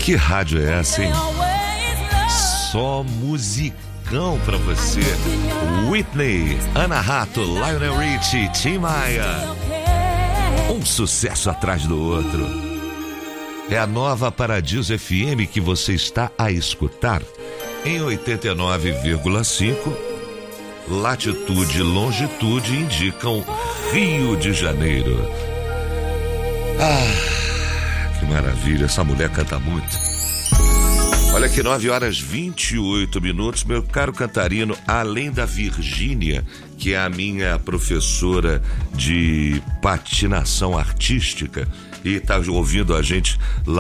Que rádio é essa, hein? Só musicão pra você. Whitney, Ana Rato, Lionel Richie, Tim Maia. Um sucesso atrás do outro. É a nova Paradiso FM que você está a escutar em 89,5. Latitude e longitude indicam Rio de Janeiro. Que maravilha, essa mulher canta muito. Olha aqui, 9h28, meu caro cantarino, além da Virgínia, que é a minha professora de patinação artística e tá ouvindo a gente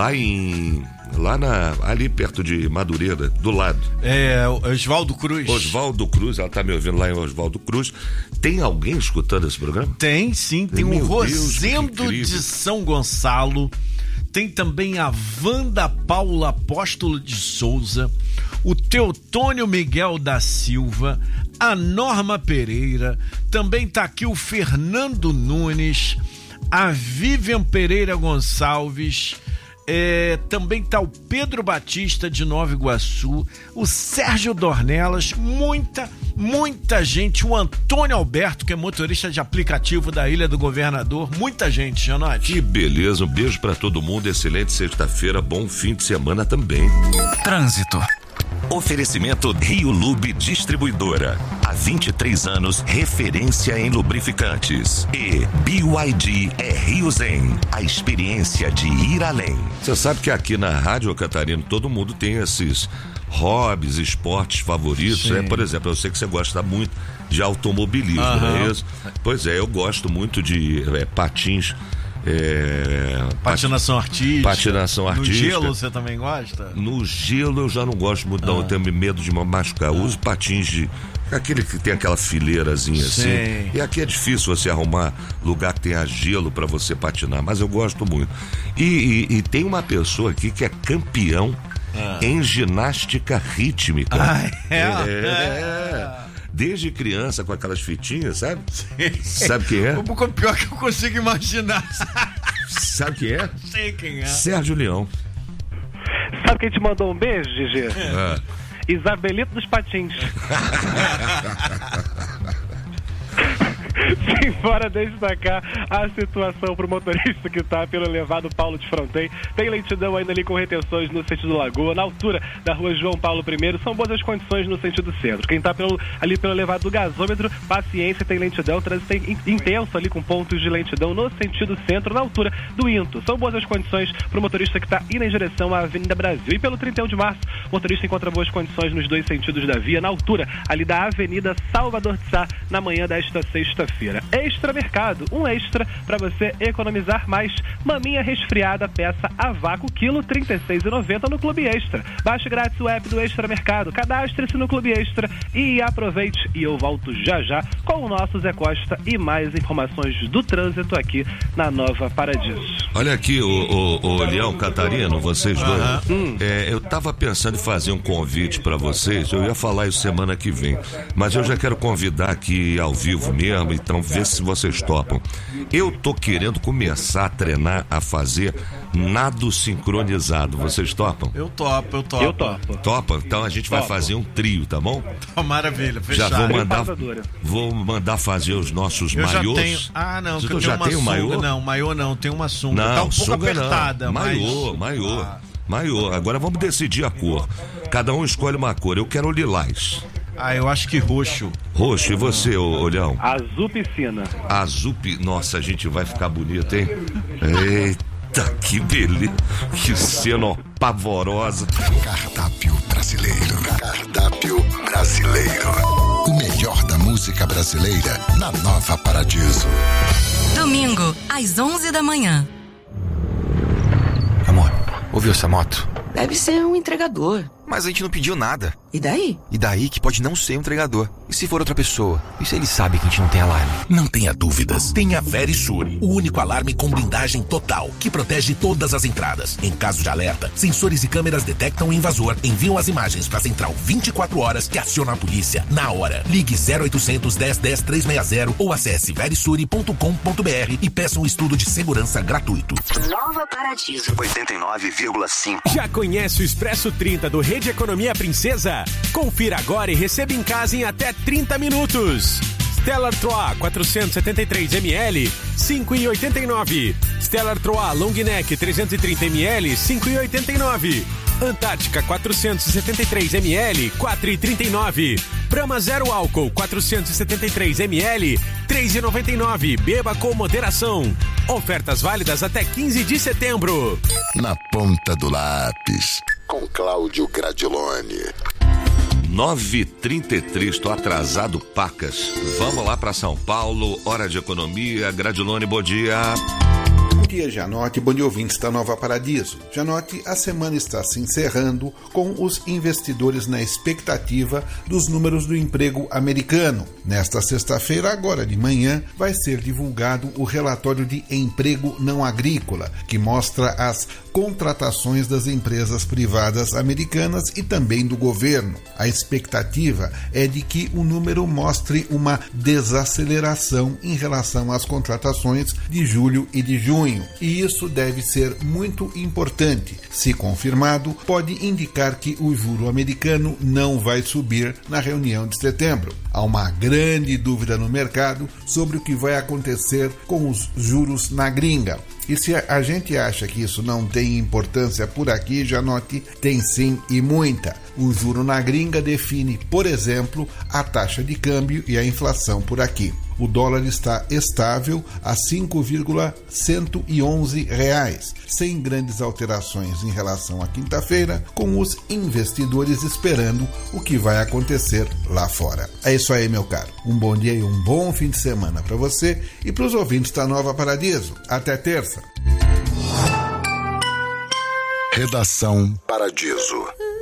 ali perto de Madureira, do lado. Oswaldo Cruz. Oswaldo Cruz, ela tá me ouvindo lá em Oswaldo Cruz. Tem alguém escutando esse programa? Tem, sim. Tem o Rosendo de São Gonçalo. Tem também a Wanda Paula Apóstolo de Souza, o Teotônio Miguel da Silva, a Norma Pereira, também tá aqui o Fernando Nunes, a Vivian Pereira Gonçalves, também tá o Pedro Batista de Nova Iguaçu, o Sérgio Dornelas, muita gente, o Antônio Alberto, que é motorista de aplicativo da Ilha do Governador, muita gente, Gianotti. Que beleza, um beijo pra todo mundo, excelente sexta-feira, bom fim de semana também. Trânsito. Oferecimento Rio Lube Distribuidora. Há 23 anos, referência em lubrificantes. E BYD é Rio Zen, a experiência de ir além. Você sabe que aqui na Rádio Catarina todo mundo tem esses hobbies, esportes favoritos, né? Por exemplo, eu sei que você gosta muito de automobilismo, não é isso? Pois é, eu gosto muito de patins. Patinação artística. No gelo você também gosta? No gelo eu já não gosto muito, não. Eu tenho medo de me machucar. Eu uso patins de aquele que tem aquela fileirazinha assim. E aqui é difícil você arrumar lugar que tenha gelo pra você patinar, mas eu gosto muito. E tem uma pessoa aqui que é campeão em ginástica rítmica. Desde criança, com aquelas fitinhas, sabe? Sabe quem é? O pior que eu consigo imaginar. Sabe quem é? Sei quem é. Sérgio Leão. Sabe quem te mandou um beijo, Gigi? Isabelito dos Patins. Sim, bora destacar a situação pro motorista que tá pelo elevado Paulo de Fronten. Tem lentidão ainda ali com retenções no sentido Lagoa, na altura da rua João Paulo I. São boas as condições no sentido centro. Quem tá ali pelo elevado do gasômetro, paciência, tem lentidão, trânsito intenso ali com pontos de lentidão no sentido centro, na altura do Into. São boas as condições pro motorista que tá indo em direção à Avenida Brasil. E pelo 31 de março, o motorista encontra boas condições nos dois sentidos da via, na altura ali da Avenida Salvador de Sá, na manhã desta sexta-feira. Extra Mercado, um extra para você economizar mais. Maminha resfriada, peça a vácuo, quilo R$36,90 no Clube Extra. Baixe grátis o app do Extra Mercado, cadastre-se no Clube Extra e aproveite. E eu volto já com o nosso Zé Costa e mais informações do trânsito aqui na Nova Paradiso. Olha aqui, o Leão, Catarino, vocês dois. Eu tava pensando em fazer um convite para vocês, eu ia falar isso semana que vem, mas eu já quero convidar aqui ao vivo mesmo, então vê se vocês topam. Eu tô querendo começar a treinar, a fazer nado sincronizado. Vocês topam? Eu topo. Topa? Então a gente vai fazer um trio, tá bom? Maravilha, fechado. Já vou mandar fazer os nossos maiôs. Já tenho. Não, você já tem um maiô? Não, maiô não, tem uma sunga. Não, tá um pouco sunga apertada, não. Maiô. Agora vamos decidir a cor. Cada um escolhe uma cor. Eu quero lilás. Eu acho que roxo. Roxo, e você, Olhão? Azul piscina. Nossa, a gente vai ficar bonito, hein? Eita, que beleza. Que cena pavorosa. Cardápio brasileiro. O melhor da música brasileira na Nova Paradiso. Domingo, às 11 da manhã. Amor, ouviu essa moto? Deve ser um entregador. Mas a gente não pediu nada. E daí? E daí que pode não ser um entregador. E se for outra pessoa? E se ele sabe que a gente não tem alarme? Não tenha dúvidas. Tenha Verisure, o único alarme com blindagem total, que protege todas as entradas. Em caso de alerta, sensores e câmeras detectam o invasor, enviam as imagens para a central 24 horas que aciona a polícia na hora. Ligue 0800 10 10 360 ou acesse verisure.com.br e peça um estudo de segurança gratuito. Nova Paradiso 89,5. Já conhece o Expresso 30 do Rede Economia Princesa? Confira agora e receba em casa em até 30 minutos. Stellar Trois 473 ml, 5,89. Stellar Trois Long Neck 330 ml, 5,89. Antártica 473 ml, 4,39. Brahma Zero Álcool 473 ml, 3,99. Beba com moderação. Ofertas válidas até 15 de setembro. Na ponta do lápis, com Cláudio Gradiloni. 9h33, tô atrasado, pacas. Vamos lá para São Paulo, hora de economia. Gradiloni, bom dia. Bom dia, Janote. Bom dia, ouvintes da Nova Paradiso. Janote, a semana está se encerrando com os investidores na expectativa dos números do emprego americano. Nesta sexta-feira, agora de manhã, vai ser divulgado o relatório de emprego não agrícola, que mostra as contratações das empresas privadas americanas e também do governo. A expectativa é de que o número mostre uma desaceleração em relação às contratações de julho e de junho. E isso deve ser muito importante. Se confirmado, pode indicar que o juro americano não vai subir na reunião de setembro. Há uma grande dúvida no mercado sobre o que vai acontecer com os juros na gringa. E se a gente acha que isso não tem importância por aqui, Janote, tem sim e muita. O juro na gringa define, por exemplo, a taxa de câmbio e a inflação por aqui. O dólar está estável a R$ 5,111, sem grandes alterações em relação à quinta-feira, com os investidores esperando o que vai acontecer lá fora. É isso aí, meu caro. Um bom dia e um bom fim de semana para você e para os ouvintes da Nova Paradiso. Até terça. Redação Paradiso.